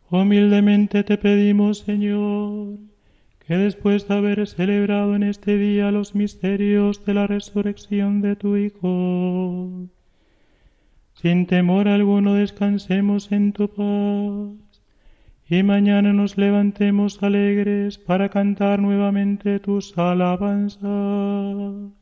Humildemente te pedimos, Señor, que después de haber celebrado en este día los misterios de la resurrección de tu Hijo, sin temor alguno descansemos en tu paz, y mañana nos levantemos alegres para cantar nuevamente tus alabanzas.